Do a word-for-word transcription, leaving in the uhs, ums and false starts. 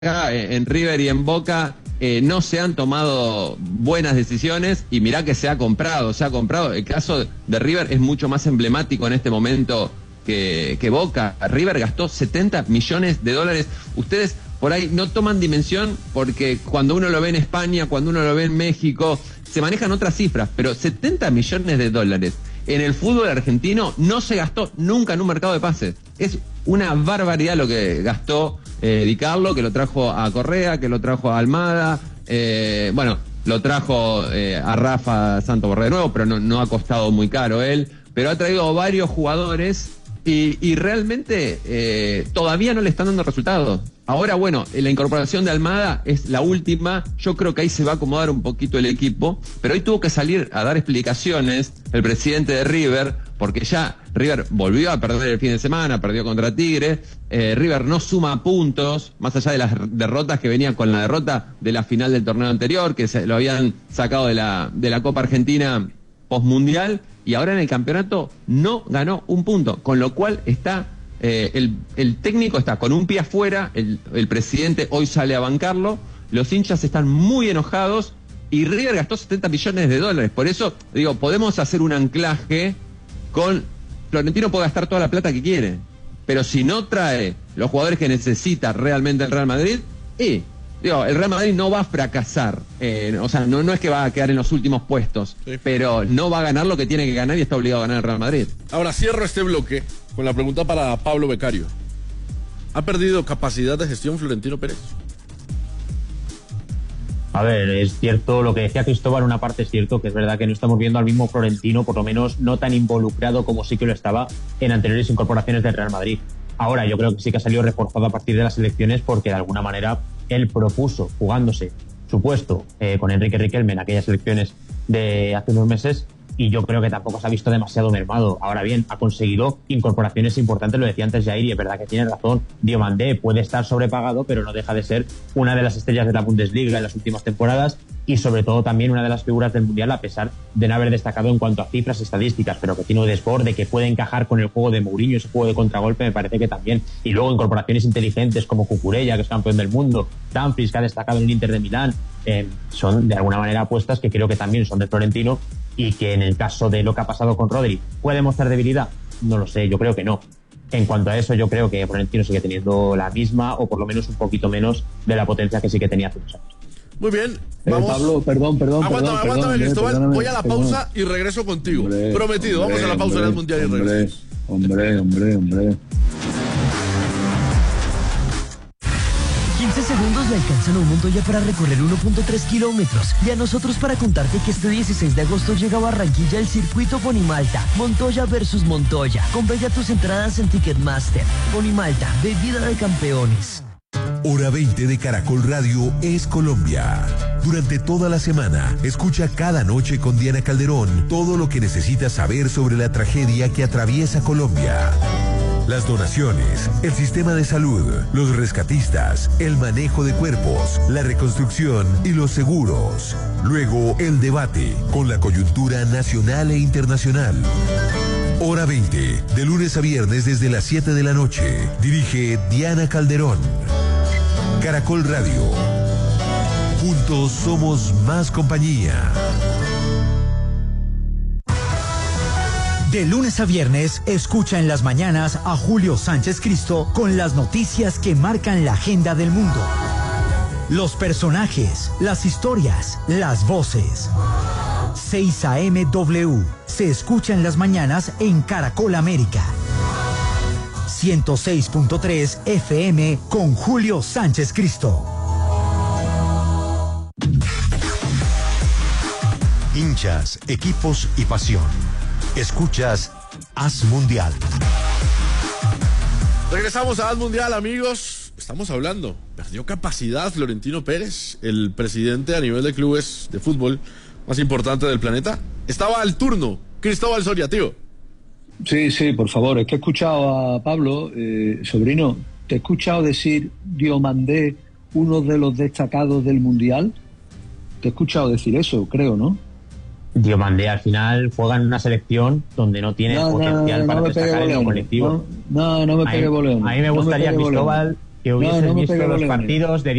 acá en River y en Boca eh, no se han tomado buenas decisiones y mirá que se ha comprado, se ha comprado. El caso de River es mucho más emblemático en este momento que, que Boca. River gastó setenta millones de dólares. Ustedes por ahí no toman dimensión porque cuando uno lo ve en España, cuando uno lo ve en México, se manejan otras cifras, pero setenta millones de dólares en el fútbol argentino no se gastó nunca en un mercado de pases. Es una barbaridad lo que gastó eh, Di Carlo, que lo trajo a Correa, que lo trajo a Almada, eh, bueno, lo trajo eh, a Rafa Santos Borré de nuevo, pero no, no ha costado muy caro él, pero ha traído varios jugadores y, y realmente eh, todavía no le están dando resultados. Ahora, bueno, la incorporación de Almada es la última, yo creo que ahí se va a acomodar un poquito el equipo, pero hoy tuvo que salir a dar explicaciones el presidente de River, porque ya River volvió a perder el fin de semana, perdió contra Tigre, eh, River no suma puntos, más allá de las derrotas que venían con la derrota de la final del torneo anterior, que se lo habían sacado de la, de la Copa Argentina postmundial, y ahora en el campeonato no ganó un punto, con lo cual está... Eh, el, el técnico está con un pie afuera, el, el presidente hoy sale a bancarlo, los hinchas están muy enojados y River gastó setenta millones de dólares. Por eso, digo, podemos hacer un anclaje con... Florentino puede gastar toda la plata que quiere, pero si no trae los jugadores que necesita realmente el Real Madrid, y digo, el Real Madrid no va a fracasar, eh, o sea, no, no es que va a quedar en los últimos puestos, sí, pero no va a ganar lo que tiene que ganar y está obligado a ganar el Real Madrid. Ahora cierro este bloque con la pregunta para Pablo Becario. ¿Ha perdido capacidad de gestión Florentino Pérez? A ver, es cierto lo que decía Cristóbal, una parte es cierto, que es verdad que no estamos viendo al mismo Florentino, por lo menos no tan involucrado como sí que lo estaba en anteriores incorporaciones del Real Madrid. Ahora, yo creo que sí que ha salido reforzado a partir de las elecciones porque de alguna manera él propuso, jugándose su puesto eh, con Enrique Riquelme en aquellas elecciones de hace unos meses, y yo creo que tampoco se ha visto demasiado mermado. Ahora bien, ha conseguido incorporaciones importantes, lo decía antes Jair, y es verdad que tiene razón. Diomandé puede estar sobrepagado, pero no deja de ser una de las estrellas de la Bundesliga en las últimas temporadas y sobre todo también una de las figuras del Mundial, a pesar de no haber destacado en cuanto a cifras estadísticas, pero que tiene un desborde, que puede encajar con el juego de Mourinho, ese juego de contragolpe, me parece que también. Y luego incorporaciones inteligentes como Cucurella, que es campeón del mundo, Dumfries, que ha destacado en el Inter de Milán, eh, son de alguna manera apuestas que creo que también son de Florentino, y que en el caso de lo que ha pasado con Rodri, ¿puede mostrar debilidad? No lo sé, yo creo que no. En cuanto a eso, yo creo que Florentino sigue teniendo la misma, o por lo menos un poquito menos, de la potencia que sí que tenía hace unos años. Muy bien, vamos. Eh, Pablo, perdón, perdón. Aguántame, perdón, aguántame, perdón, Cristóbal. perdóname, Voy a la perdón. pausa y regreso contigo. Hombre, Prometido, hombre, vamos a la pausa hombre, del Mundial y hombre, regresamos. Hombre, hombre, hombre. quince segundos le alcanzan a un Montoya para recorrer uno punto tres kilómetros. Y a nosotros para contarte que este dieciséis de agosto llega a Barranquilla el circuito Ponimalta. Montoya versus Montoya. Compra ya tus entradas en Ticketmaster. Ponimalta, bebida de campeones. Hora veinte de Caracol Radio es Colombia. Durante toda la semana, escucha cada noche con Diana Calderón todo lo que necesitas saber sobre la tragedia que atraviesa Colombia. Las donaciones, el sistema de salud, los rescatistas, el manejo de cuerpos, la reconstrucción y los seguros. Luego, el debate con la coyuntura nacional e internacional. Hora veinte, de lunes a viernes desde las siete de la noche. Dirige Diana Calderón. Caracol Radio. Juntos somos más compañía. De lunes a viernes, escucha en las mañanas a Julio Sánchez Cristo con las noticias que marcan la agenda del mundo. Los personajes, las historias, las voces. seis A M W se escucha en las mañanas en Caracol América. ciento seis punto tres F M con Julio Sánchez Cristo. Hinchas, equipos y pasión. Escuchas Haz Mundial. Regresamos a Haz Mundial, amigos. Estamos hablando. ¿Perdió capacidad Florentino Pérez, el presidente a nivel de clubes de fútbol más importante del planeta? Estaba al turno Cristóbal Soria, tío. Sí, sí, por favor. Es que he escuchado a Pablo, eh, sobrino, te he escuchado decir Diomandé, uno de los destacados del Mundial. Te he escuchado decir eso, creo, ¿no? Diomandé al final juega en una selección donde no tiene no, potencial no, no, para no destacar en lo colectivo. No, no, no me pegue boleo. A mí me gustaría, no me Cristóbal, que hubieses no me visto pegué los los leones. partidos de